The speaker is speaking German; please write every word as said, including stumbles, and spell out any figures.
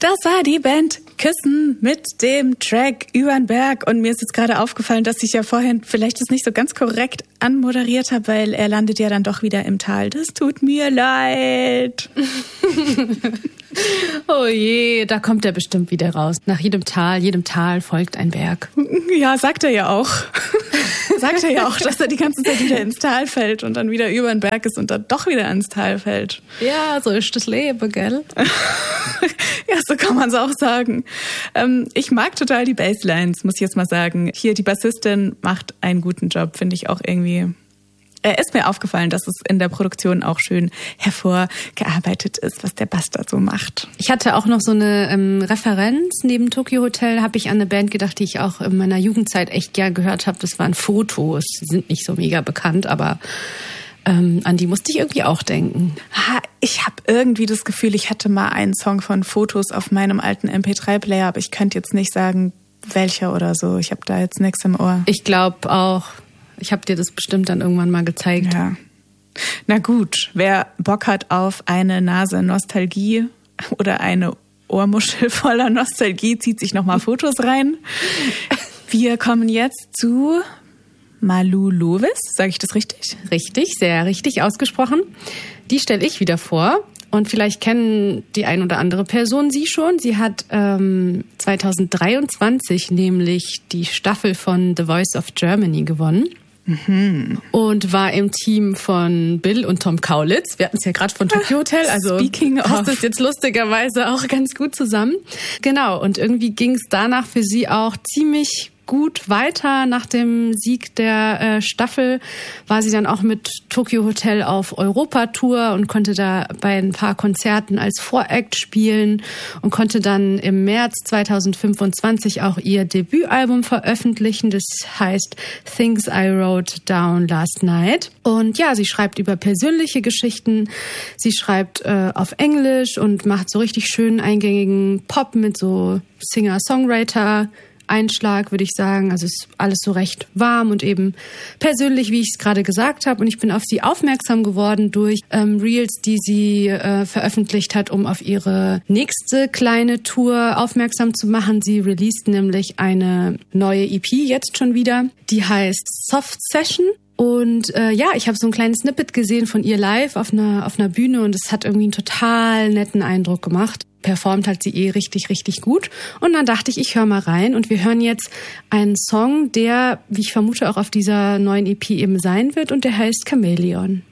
Das war die Band Küssen mit dem Track Übern Berg. Und mir ist jetzt gerade aufgefallen, dass ich ja vorhin vielleicht das nicht so ganz korrekt anmoderiert habe, weil er landet ja dann doch wieder im Tal. Das tut mir leid. Oh je, da kommt er bestimmt wieder raus. Nach jedem Tal, jedem Tal folgt ein Berg. Ja, sagt er ja auch. Sagt er ja auch, dass er die ganze Zeit wieder ins Tal fällt und dann wieder über den Berg ist und dann doch wieder ins Tal fällt. Ja, so ist das Leben, gell? Ja, so kann man es auch sagen. Ähm, ich mag total die Basslines, muss ich jetzt mal sagen. Hier, die Bassistin macht einen guten Job, finde ich auch irgendwie. Er ist mir aufgefallen, dass es in der Produktion auch schön hervorgearbeitet ist, was der Bass da so macht. Ich hatte auch noch so eine ähm, Referenz. Neben Tokyo Hotel habe ich an eine Band gedacht, die ich auch in meiner Jugendzeit echt gern gehört habe. Das waren Fotos. Die sind nicht so mega bekannt, aber ähm, an die musste ich irgendwie auch denken. Ha, ich habe irgendwie das Gefühl, ich hatte mal einen Song von Fotos auf meinem alten M P drei Player, aber ich könnte jetzt nicht sagen, welcher oder so. Ich habe da jetzt nichts im Ohr. Ich glaube auch. Ich habe dir das bestimmt dann irgendwann mal gezeigt. Ja. Na gut, wer Bock hat auf eine Nase Nostalgie oder eine Ohrmuschel voller Nostalgie, zieht sich nochmal Fotos rein. Wir kommen jetzt zu Malou Lovis. Sage ich das richtig? Richtig, sehr richtig ausgesprochen. Die stelle ich wieder vor. Und vielleicht kennen die ein oder andere Person sie schon. Sie hat ähm, zwanzig dreiundzwanzig nämlich die Staffel von The Voice of Germany gewonnen. Mhm. Und war im Team von Bill und Tom Kaulitz. Wir hatten es ja gerade von Tokyo Hotel, also Speaking passt of. es jetzt lustigerweise auch ganz gut zusammen. Genau, und irgendwie ging es danach für sie auch ziemlich gut weiter. Nach dem Sieg der äh, Staffel war sie dann auch mit Tokyo Hotel auf Europa-Tour und konnte da bei ein paar Konzerten als Voract spielen und konnte dann im März zwanzig fünfundzwanzig auch ihr Debütalbum veröffentlichen. Das heißt Things I Wrote Down Last Night. Und ja, sie schreibt über persönliche Geschichten. Sie schreibt äh, auf Englisch und macht so richtig schön eingängigen Pop mit so Singer-Songwriter Einschlag, würde ich sagen. Also ist alles so recht warm und eben persönlich, wie ich es gerade gesagt habe. Und ich bin auf sie aufmerksam geworden durch ähm, Reels, die sie äh, veröffentlicht hat, um auf ihre nächste kleine Tour aufmerksam zu machen. Sie released nämlich eine neue E P jetzt schon wieder. Die heißt Soft Session. Und äh, ja, ich habe so ein kleines Snippet gesehen von ihr live auf einer auf einer Bühne und es hat irgendwie einen total netten Eindruck gemacht. Performt hat sie eh richtig, richtig gut. Und dann dachte ich, ich höre mal rein und wir hören jetzt einen Song, der, wie ich vermute, auch auf dieser neuen E P eben sein wird und der heißt Chameleon.